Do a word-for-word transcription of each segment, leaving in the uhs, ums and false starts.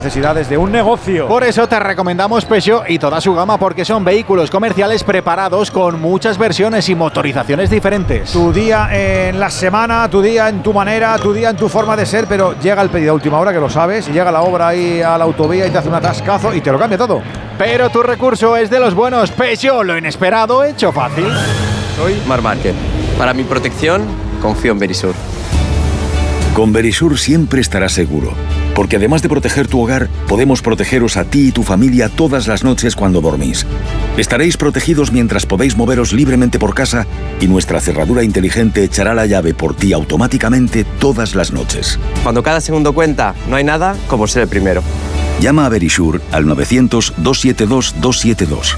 Necesidades de un negocio. Por eso te recomendamos Peugeot y toda su gama, porque son vehículos comerciales preparados con muchas versiones y motorizaciones diferentes. Tu día en la semana, tu día en tu manera, tu día en tu forma de ser, pero llega el pedido a última hora, que lo sabes, y llega la obra ahí a la autovía y te hace un atascazo y te lo cambia todo. Pero tu recurso es de los buenos. Peugeot, lo inesperado hecho fácil. Soy Marc Márquez. Para mi protección, confío en Verisur. Con Verisur siempre estarás seguro, porque además de proteger tu hogar, podemos protegeros a ti y tu familia todas las noches cuando dormís. Estaréis protegidos mientras podéis moveros libremente por casa y nuestra cerradura inteligente echará la llave por ti automáticamente todas las noches. Cuando cada segundo cuenta, no hay nada como ser el primero. Llama a Verisur al novecientos, doscientos setenta y dos, doscientos setenta y dos.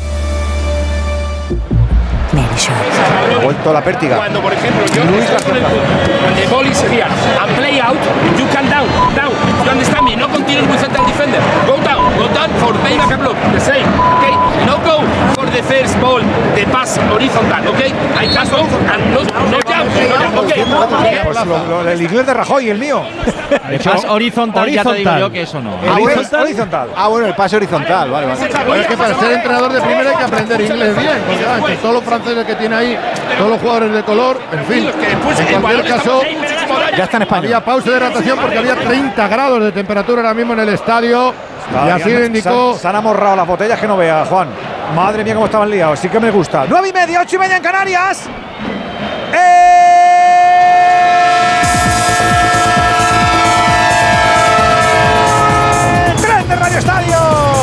Ha vuelto la pértiga. Cuando, por ejemplo, yo Luis con el when the ball is here and play out, you can down, down. You understand me? No continue with central defender. Go down, go down for make a block. The same, okay? No go for the first ball, the pass horizontal, okay? I can go and no, no jump, okay? Pues lo, lo, el inglés de Rajoy, el mío. El pase horizontal, horizontal, ya te digo yo que eso no. Ah, horizontal. horizontal. Ah, bueno, el pase horizontal, vale, vale. Bueno, es que para ser entrenador de primera hay que aprender inglés bien, porque ah, entre todos los franceses que tiene ahí, todos los jugadores de color, en fin, en cualquier caso, ya está en España. Había pausa de hidratación porque había treinta grados de temperatura ahora mismo en el estadio. Está, y así le indicó. Se, se han amorrado las botellas que no vea, Juan. Madre mía, cómo estaban liados. Sí que me gusta. Nueve y media, ocho y media en Canarias. ¡Eh! ¡Tren de Radio Estadio!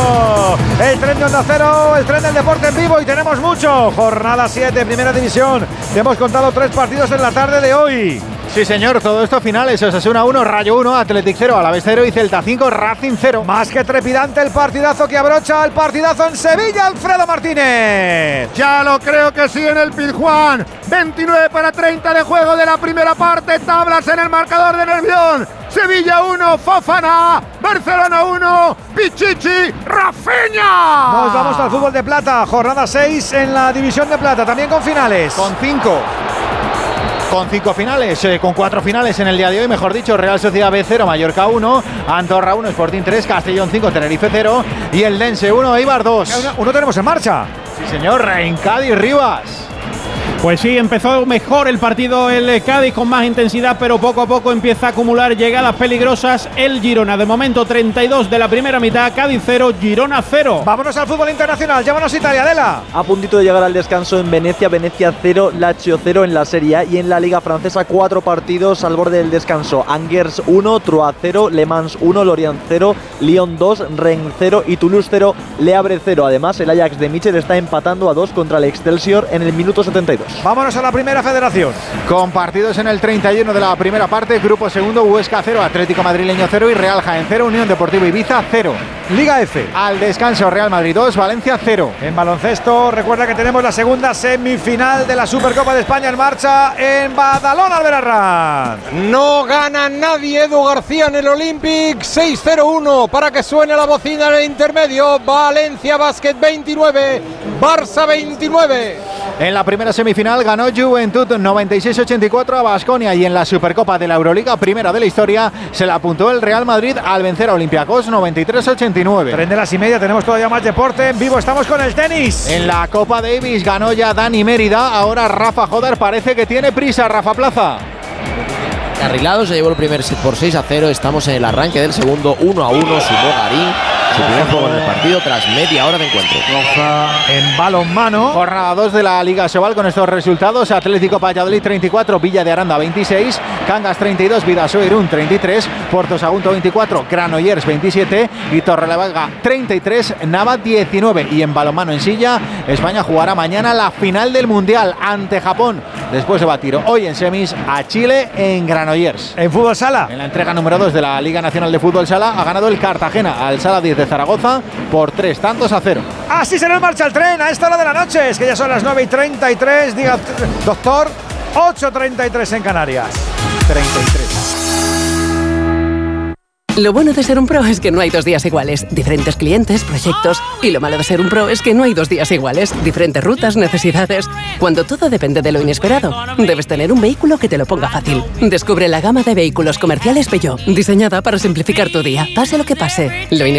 El tren de Onda Cero, el tren del deporte en vivo, y tenemos mucho. Jornada siete, primera división. Te hemos contado tres partidos en la tarde de hoy. Sí, señor, todo esto finales. Osasuna uno, Rayo uno, Athletic cero, Alavés cero y Celta cinco, Racing cero. Más que trepidante el partidazo que abrocha el partidazo en Sevilla, Alfredo Martínez. Ya lo creo que sí en el Pizjuán. veintinueve para treinta de juego de la primera parte. Tablas en el marcador de Nervión. Sevilla uno, Fofana. Barcelona uno, Pichichi, Rafinha. Nos vamos al fútbol de plata. Jornada seis en la división de plata, también con finales. Con cinco. Con cinco finales, eh, con cuatro finales en el día de hoy, mejor dicho. Real Sociedad B cero, Mallorca uno, Andorra uno, Sporting tres, Castellón cinco, Tenerife cero y el Dense uno, Eibar dos. Uno, uno tenemos en marcha. Sí, señor, en Cádiz, Rivas. Pues sí, empezó mejor el partido el Cádiz con más intensidad, pero poco a poco empieza a acumular llegadas peligrosas el Girona. De momento treinta y dos de la primera mitad, Cádiz cero, Girona cero. Vámonos al fútbol internacional, llámanos Italia, Adela. A puntito de llegar al descanso en Venecia, Venecia cero, Lazio cero en la Serie A, y en la Liga Francesa cuatro partidos al borde del descanso. Angers uno, Troyes cero, Le Mans uno, Lorient cero, Lyon dos, Rennes cero y Toulouse cero, Le Havre cero. Además, el Ajax de Michel está empatando a dos contra el Excelsior en el minuto setenta y dos. Vámonos a la primera federación. Con partidos en el treinta y uno de la primera parte, grupo segundo, Huesca cero, Atlético Madrileño cero y Real Jaén cero, Unión Deportiva Ibiza cero. Liga F. Al descanso, Real Madrid dos, Valencia cero. En baloncesto, recuerda que tenemos la segunda semifinal de la Supercopa de España en marcha en Badalona, Alberarra. No gana nadie, Edu García en el Olympic, seis cero uno para que suene la bocina en el intermedio. Valencia Basket veintinueve, Barça veintinueve. En la primera semifinal ganó Juventud noventa y seis ochenta y cuatro a Baskonia, y en la Supercopa de la Euroliga, primera de la historia, se la apuntó el Real Madrid al vencer a Olympiacos noventa y tres ochenta y nueve. Tren de las y media, tenemos todavía más deporte en vivo, estamos con el tenis. En la Copa Davis ganó ya Dani Mérida, ahora Rafa Jodar parece que tiene prisa. Rafa Plaza. Carrilado se llevó el primer set por seis a cero, estamos en el arranque del segundo, uno a uno, sumó Garín su primer juego en el partido tras media hora de encuentro. En balonmano. Jornada dos de la Liga Sobal con estos resultados: Atlético Valladolid treinta y cuatro, Villa de Aranda veintiséis, Cangas treinta y dos, Vidasoa Irún treinta y tres, Puerto Sagunto veinticuatro, Granollers veintisiete y Torrelavega treinta y tres, Nava diecinueve. Y en balonmano en silla, España jugará mañana la final del Mundial ante Japón, después de batir hoy en semis a Chile en Granollers. En fútbol sala, en la entrega número dos de la Liga Nacional de Fútbol Sala, ha ganado el Cartagena al Sala diez de Zaragoza por tres tantos a cero. Así se nos marcha el tren a esta hora de la noche, es que ya son las nueve y treinta y tres, diga doctor, ocho y treinta y tres en Canarias. treinta y tres. Lo bueno de ser un pro es que no hay dos días iguales. Diferentes clientes, proyectos. Y lo malo de ser un pro es que no hay dos días iguales. Diferentes rutas, necesidades. Cuando todo depende de lo inesperado, debes tener un vehículo que te lo ponga fácil. Descubre la gama de vehículos comerciales Peugeot, diseñada para simplificar tu día. Pase lo que pase. Lo